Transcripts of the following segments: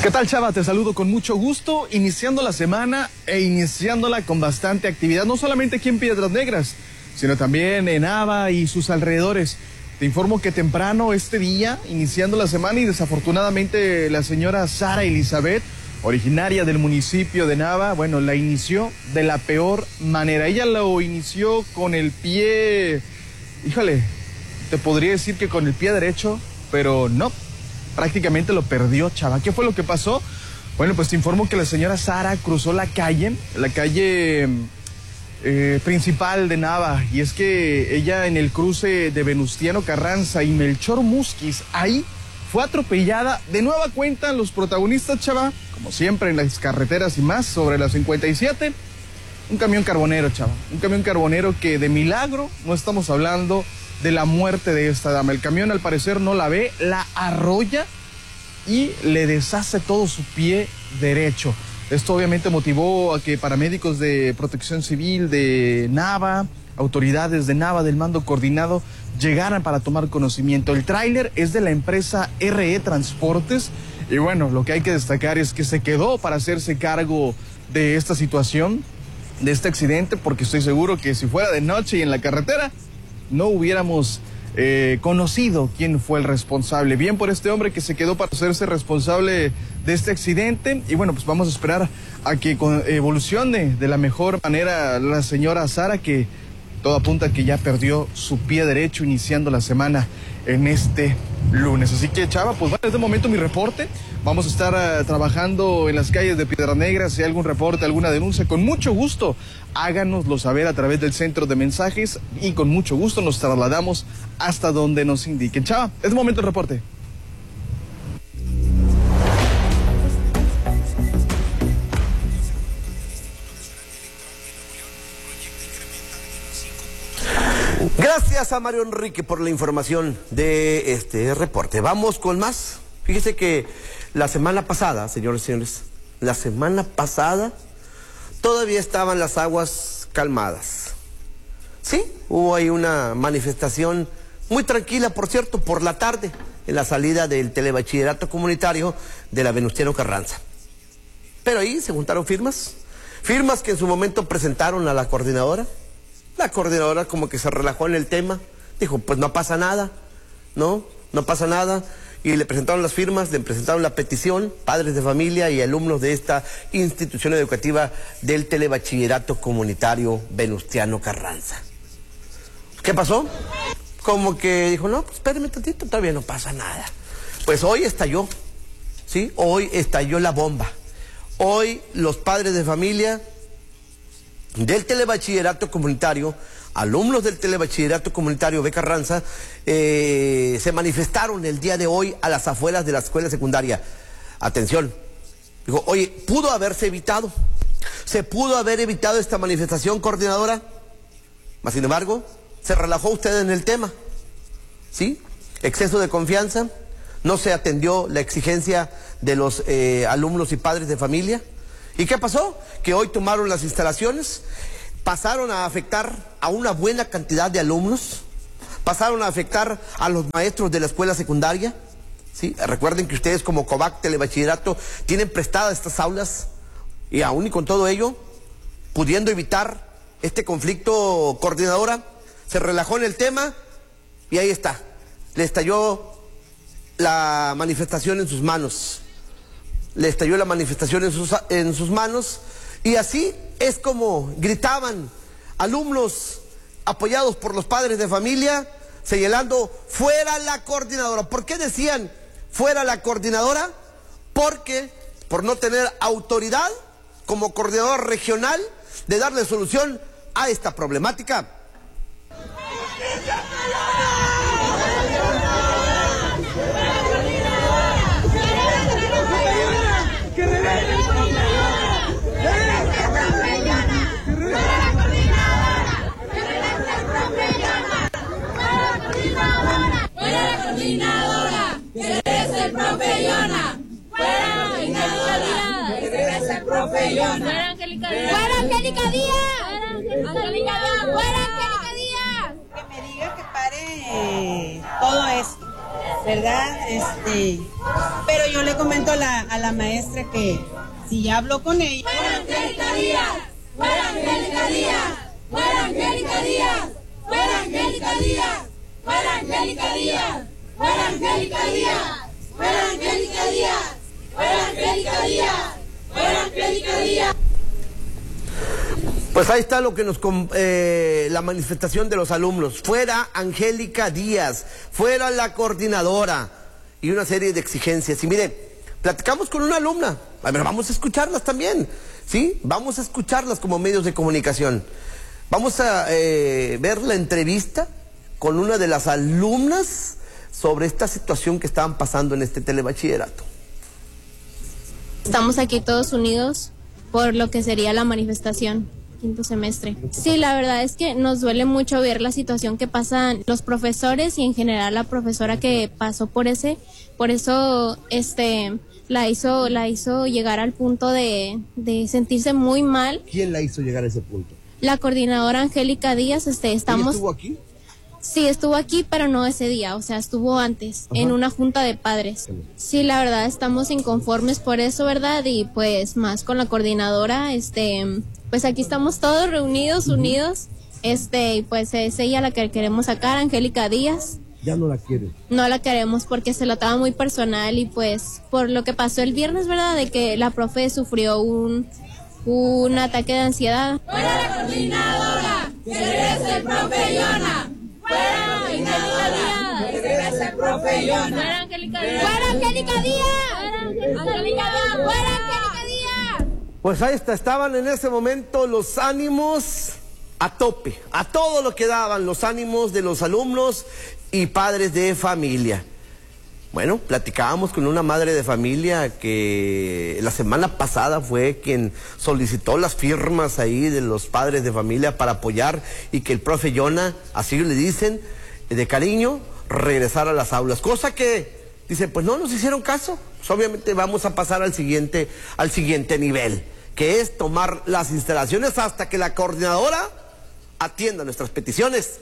¿Qué tal, Chava? Te saludo con mucho gusto, iniciando la semana e iniciándola con bastante actividad, no solamente aquí en Piedras Negras, sino también en Nava y sus alrededores. Te informo que temprano este día, iniciando la semana, y desafortunadamente la señora Sara Elizabeth, originaria del municipio de Nava, bueno, la inició de la peor manera. Ella lo inició con el pie, híjole, te podría decir que con el pie derecho, pero no. Prácticamente lo perdió, Chava. ¿Qué fue lo que pasó? Bueno, pues te informo que la señora Sara cruzó la calle principal de Nava, y es que ella en el cruce de Venustiano Carranza y Melchor Musquiz, ahí fue atropellada. De nueva cuenta, los protagonistas, Chava, como siempre en las carreteras y más, sobre la 57, un camión carbonero, Chava. Un camión carbonero que de milagro no estamos hablando de la muerte de esta dama. El camión al parecer no la ve, la arrolla y le deshace todo su pie derecho. Esto obviamente motivó a que paramédicos de Protección Civil de Nava, autoridades de Nava del mando coordinado, llegaran para tomar conocimiento. El tráiler es de la empresa RE Transportes y bueno, lo que hay que destacar es que se quedó para hacerse cargo de esta situación, de este accidente, porque estoy seguro que si fuera de noche y en la carretera, no hubiéramos conocido quién fue el responsable. Bien por este hombre que se quedó para hacerse responsable de este accidente. Y bueno, pues vamos a esperar a que evolucione de la mejor manera la señora Sara, que todo apunta a que ya perdió su pie derecho iniciando la semana en este lunes. Así que, Chava, pues bueno, desde el momento mi reporte. Vamos a estar trabajando en las calles de Piedras Negras. Si hay algún reporte, alguna denuncia, con mucho gusto háganoslo saber a través del centro de mensajes y con mucho gusto nos trasladamos hasta donde nos indiquen. Chava, es el momento del reporte. Gracias a Mario Enrique por la información de este reporte. Vamos con más. Fíjese que la semana pasada, señores y señores, la semana pasada todavía estaban las aguas calmadas. Sí, hubo ahí una manifestación muy tranquila, por cierto, por la tarde, en la salida del telebachillerato comunitario de la Venustiano Carranza. Pero ahí se juntaron firmas que en su momento presentaron a la coordinadora. La coordinadora como que se relajó en el tema, dijo, pues no pasa nada, no pasa nada. Y le presentaron las firmas, le presentaron la petición, padres de familia y alumnos de esta institución educativa del telebachillerato comunitario Venustiano Carranza. ¿Qué pasó? Como que dijo, no, pues espérame tantito, todavía no pasa nada. Pues hoy estalló, ¿sí? Hoy estalló la bomba. Hoy los padres de familia del telebachillerato comunitario, alumnos del telebachillerato comunitario B. Carranza, se manifestaron el día de hoy a las afueras de la escuela secundaria. Atención, dijo, oye, pudo haberse evitado, se pudo haber evitado esta manifestación, coordinadora, mas sin embargo, se relajó usted en el tema, ¿sí? Exceso de confianza, no se atendió la exigencia de los alumnos y padres de familia. ¿Y qué pasó? Que hoy tomaron las instalaciones, pasaron a afectar a una buena cantidad de alumnos, pasaron a afectar a los maestros de la escuela secundaria, ¿sí? Recuerden que ustedes como COVAC Telebachillerato tienen prestadas estas aulas y aún y con todo ello, pudiendo evitar este conflicto, coordinadora, se relajó en el tema y ahí está, le estalló la manifestación en sus manos. Le estalló la manifestación en sus manos y así es como gritaban alumnos apoyados por los padres de familia señalando fuera la coordinadora. ¿Por qué decían fuera la coordinadora? Porque por no tener autoridad como coordinadora regional de darle solución a esta problemática. ¡Fuera Angélica Díaz! ¡Fuera Angélica Díaz! ¡Fuera Angélica Díaz! Que me diga que pare todo esto. ¿verdad? Pero yo le comento a la maestra que si ya habló con ella. ¡Fuera Angélica Díaz! ¡Fuera Angélica Díaz! ¡Fuera Angélica Díaz! ¡Fuera Angélica Díaz! ¡Fuera Angélica Díaz! ¡Fuera Angélica Díaz! ¡Fuera Angélica Díaz! ¡Fuera Angélica Díaz! ¡Fuera Angélica Díaz! Pues ahí está lo que la manifestación de los alumnos. Fuera Angélica Díaz, fuera la coordinadora y una serie de exigencias. Y mire, platicamos con una alumna, a ver, vamos a escucharlas también, ¿sí? Vamos a escucharlas como medios de comunicación. Vamos a ver la entrevista con una de las alumnas sobre esta situación que estaban pasando en este telebachillerato. Estamos aquí todos unidos por lo que sería la manifestación, quinto semestre. Sí, la verdad es que nos duele mucho ver la situación que pasan los profesores y en general la profesora que pasó por eso, la hizo llegar al punto de sentirse muy mal. ¿Quién la hizo llegar a ese punto? La coordinadora Angélica Díaz, estamos... ¿Estuvo aquí? Sí, estuvo aquí, pero no ese día, o sea, estuvo antes, en una junta de padres. Sí, la verdad, estamos inconformes por eso, ¿verdad? Y pues más con la coordinadora, pues aquí estamos todos reunidos, unidos, y pues es ella la que queremos sacar, Angélica Díaz. ¿Ya no la quieren? No la queremos porque se la toma muy personal y pues por lo que pasó el viernes, ¿verdad? De que la profe sufrió un ataque de ansiedad. ¡Fuera la coordinadora! ¡Que regrese el profe Yona! ¡Fuera Angélica Díaz! ¡Que regrese el profe Yona! ¡Fuera Angélica Díaz! ¡Fuera Angélica Díaz! ¡Fuera Angélica Díaz! Pues ahí estaban en ese momento los ánimos a tope, a todo lo que daban los ánimos de los alumnos y padres de familia. Bueno, platicábamos con una madre de familia que la semana pasada fue quien solicitó las firmas ahí de los padres de familia para apoyar y que el profe Yona, así le dicen, de cariño, regresara a las aulas. Cosa que, dice, pues no nos hicieron caso. Pues obviamente vamos a pasar al siguiente nivel, que es tomar las instalaciones hasta que la coordinadora atienda nuestras peticiones.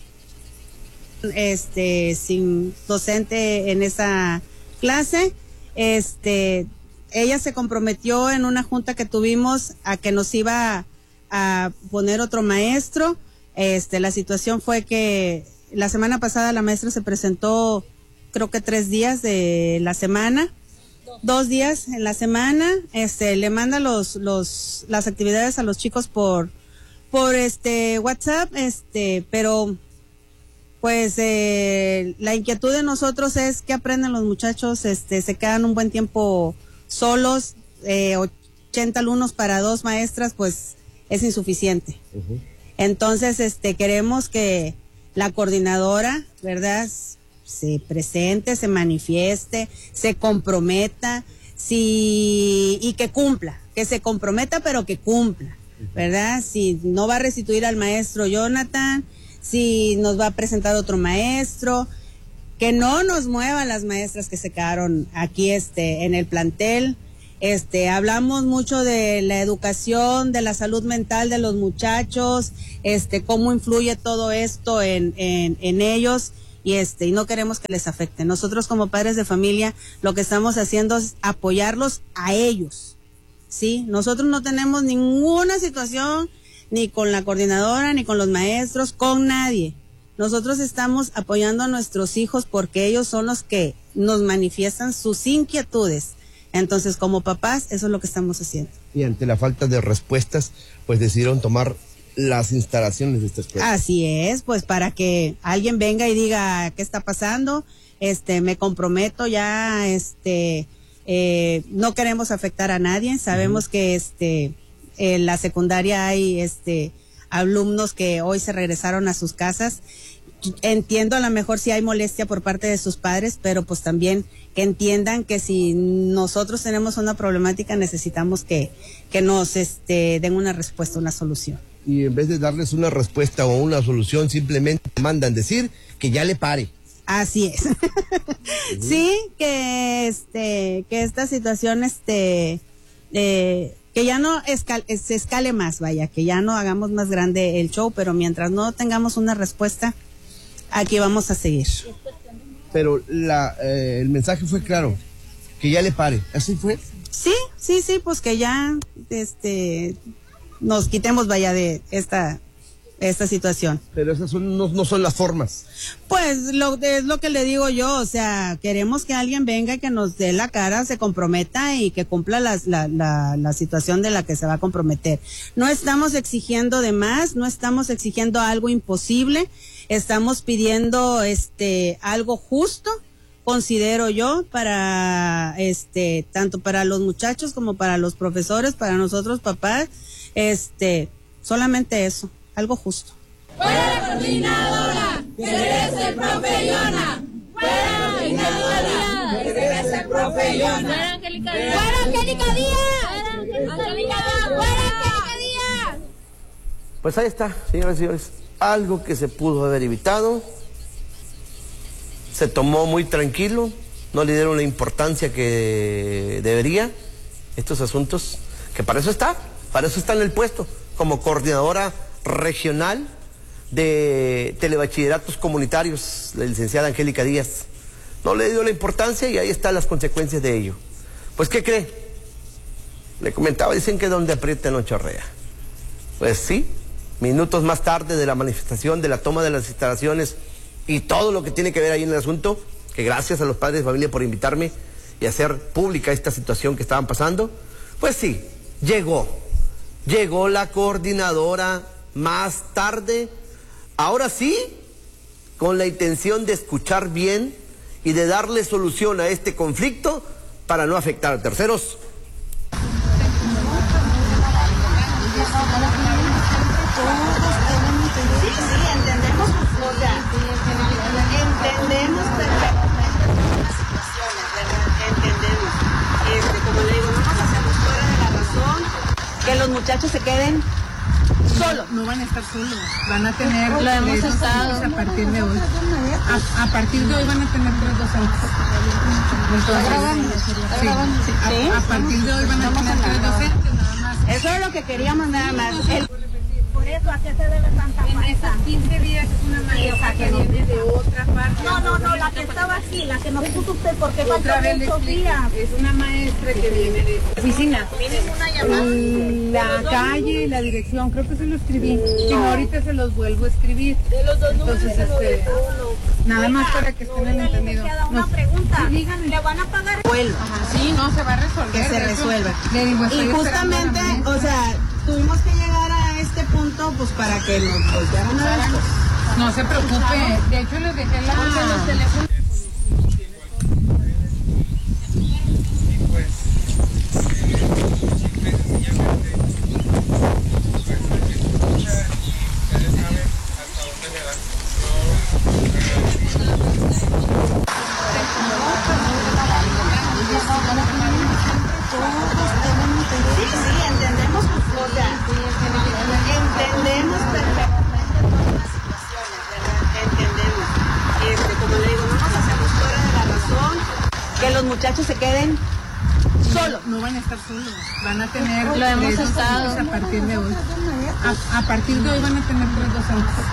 Sin docente en esa clase, ella se comprometió en una junta que tuvimos a que nos iba a poner otro maestro. La situación fue que la semana pasada la maestra se presentó, creo que 3 días de la semana, 2 días en la semana, le manda las actividades a los chicos por WhatsApp, pero pues la inquietud de nosotros es que aprenden los muchachos, se quedan un buen tiempo solos, 80 alumnos para 2 maestras, pues es insuficiente. Entonces, queremos que la coordinadora, ¿verdad?, se presente, se manifieste, se comprometa, y que cumpla, que se comprometa pero que cumpla, ¿verdad? Si no va a restituir al maestro Jonathan, si nos va a presentar otro maestro, que no nos muevan las maestras que se quedaron aquí en el plantel. Hablamos mucho de la educación, de la salud mental de los muchachos, cómo influye todo esto en ellos, y no queremos que les afecte. Nosotros como padres de familia lo que estamos haciendo es apoyarlos a ellos, ¿sí? Nosotros no tenemos ninguna situación ni con la coordinadora, ni con los maestros, con nadie. Nosotros estamos apoyando a nuestros hijos porque ellos son los que nos manifiestan sus inquietudes. Entonces, como papás, eso es lo que estamos haciendo. Y ante la falta de respuestas, pues decidieron tomar las instalaciones de esta escuela. Así es, pues para que alguien venga y diga qué está pasando, me comprometo ya, no queremos afectar a nadie, sabemos que en la secundaria hay alumnos que hoy se regresaron a sus casas. Entiendo a lo mejor si hay molestia por parte de sus padres, pero pues también que entiendan que si nosotros tenemos una problemática necesitamos que nos den una respuesta, una solución. Y en vez de darles una respuesta o una solución, simplemente mandan decir que ya le pare. Así es. Sí, que esta situación que ya no se escale más, vaya, que ya no hagamos más grande el show, pero mientras no tengamos una respuesta, aquí vamos a seguir. pero el mensaje fue claro, que ya le pare. ¿Así fue? Sí, pues que ya nos quitemos vaya de esta situación. Pero esas no son las formas. Pues es lo que le digo yo, o sea, queremos que alguien venga y que nos dé la cara, se comprometa y que cumpla la situación de la que se va a comprometer. No estamos exigiendo de más, no estamos exigiendo algo imposible, estamos pidiendo algo justo, considero yo, para tanto para los muchachos como para los profesores, para nosotros papás, solamente eso. Algo justo. ¡Fuera la coordinadora! ¡Que regrese el profe Yona! ¡Fuera la coordinadora! ¡Que regrese el profe Yona! ¡Fuera Angélica Díaz! ¡Fuera Angélica Díaz! ¡Fuera Angélica Díaz! Pues ahí está, señoras y señores. Algo que se pudo haber evitado. Se tomó muy tranquilo. No le dieron la importancia que debería. Estos asuntos, que para eso está en el puesto, como coordinadora regional de telebachilleratos comunitarios, la licenciada Angélica Díaz. No le dio la importancia y ahí están las consecuencias de ello. Pues, ¿qué cree? Le comentaba, dicen que donde aprieta no chorrea. Pues sí, minutos más tarde de la manifestación, de la toma de las instalaciones y todo lo que tiene que ver ahí en el asunto, que gracias a los padres de familia por invitarme y hacer pública esta situación que estaban pasando, pues sí, llegó la coordinadora más tarde, ahora sí, con la intención de escuchar bien y de darle solución a este conflicto para no afectar a terceros. Entendemos perfectamente las situaciones, ¿verdad? Entendemos. Como le digo, no nos hacemos fuera de la razón, que los muchachos se queden solos. No van a estar solos, van a tener lo hemos estado a partir de hoy. A partir de hoy van a tener 3 docentes. Entonces, a partir de hoy van a tener 3 docentes, nada más. Eso es lo que queríamos nada más. Por eso, ¿a qué se debe tanta En falta? esas 15 días es una maestra que viene de otra parte. No, la que estaba aquí, la que nos puso usted, porque Otra falta vez le muchos explico, días. es una maestra que viene de oficina. La calle, la dirección, creo que se lo escribí. Si no, ahorita se los vuelvo a escribir. De los dos números, Entonces, nada más para que estén en el entendido. Una pregunta, Sí, dígame. ¿le van a pagar? Sí, no, se va a resolver. Que se de hecho, resuelva. le digo, estoy Y esperando a la justamente, maestra. o sea, tuvimos que llegar a este punto pues para que nos voltearan a ver. No se preocupe, de hecho les dejé los teléfonos. Entendemos, o sea, entendemos perfectamente todas las situaciones, ¿verdad? Entendemos. Como le digo, no nos hacemos fuera de la razón, que los muchachos se queden solos. No van a estar solos, van a tener Lo hemos 3 estado. docentes a partir de hoy. A partir de hoy van a tener 3 docentes.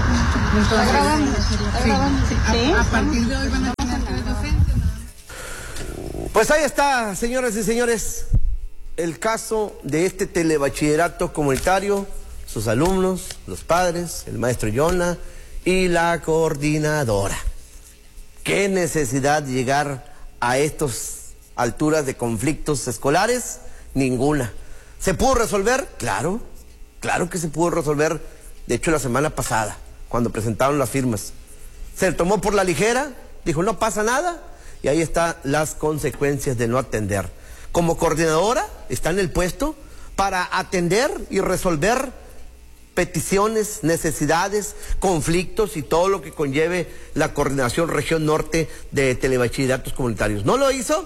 Entonces, a partir de hoy van a tener 3 docentes. Pues ahí está, señoras y señores, el caso de este telebachillerato comunitario, sus alumnos, los padres, el maestro Yona y la coordinadora. ¿Qué necesidad de llegar a estas alturas de conflictos escolares? Ninguna. ¿Se pudo resolver? Claro que se pudo resolver. De hecho, la semana pasada, cuando presentaron las firmas, se tomó por la ligera, dijo no pasa nada, y ahí están las consecuencias de no atender. Como coordinadora está en el puesto para atender y resolver peticiones, necesidades, conflictos y todo lo que conlleve la coordinación región norte de telebachilleratos comunitarios. ¿No lo hizo?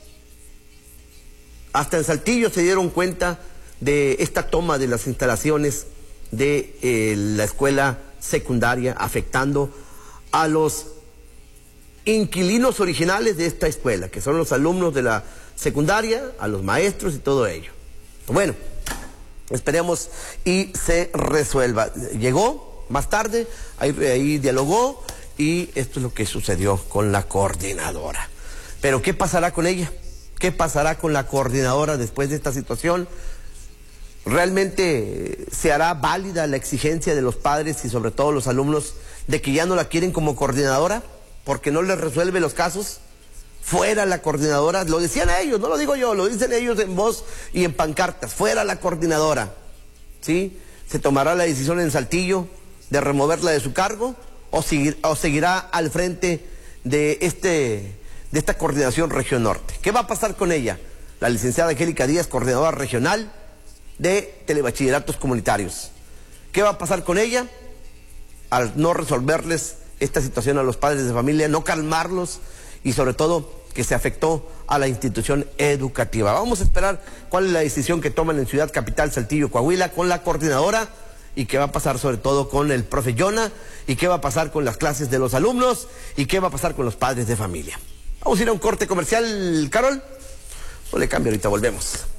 Hasta en Saltillo se dieron cuenta de esta toma de las instalaciones de la escuela secundaria, afectando a los inquilinos originales de esta escuela, que son los alumnos de la secundaria, a los maestros y todo ello. Bueno, esperemos y se resuelva. Llegó más tarde, ahí dialogó y esto es lo que sucedió con la coordinadora. Pero ¿qué pasará con ella? ¿Qué pasará con la coordinadora después de esta situación? ¿Realmente se hará válida la exigencia de los padres y sobre todo los alumnos de que ya no la quieren como coordinadora porque no les resuelve los casos? Fuera la coordinadora, lo decían ellos, no lo digo yo, lo dicen ellos en voz y en pancartas, fuera la coordinadora, ¿sí? ¿Se tomará la decisión en Saltillo de removerla de su cargo o seguirá al frente de esta coordinación región norte? ¿Qué va a pasar con ella? La licenciada Angélica Díaz, coordinadora regional de telebachilleratos comunitarios. ¿Qué va a pasar con ella? Al no resolverles esta situación a los padres de familia, no calmarlos y sobre todo que se afectó a la institución educativa. Vamos a esperar cuál es la decisión que toman en Ciudad Capital, Saltillo, Coahuila, con la coordinadora y qué va a pasar sobre todo con el profe Yona y qué va a pasar con las clases de los alumnos y qué va a pasar con los padres de familia. Vamos a ir a un corte comercial, Carol. No le cambio, ahorita volvemos.